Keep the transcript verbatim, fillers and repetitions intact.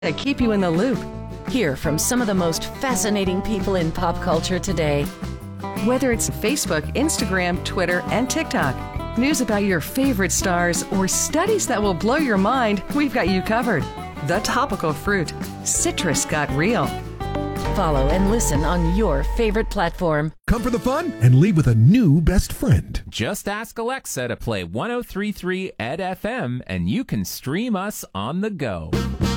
to keep you in the loop. Hear from some of the most fascinating people in pop culture today. Whether it's Facebook, Instagram, Twitter, and TikTok, news about your favorite stars, or studies that will blow your mind, we've got you covered. The Topical Fruit. Citrus got real. Follow and listen on your favorite platform. Come for the fun and leave with a new best friend. Just ask Alexa to play one oh three point three E D F M and you can stream us on the go.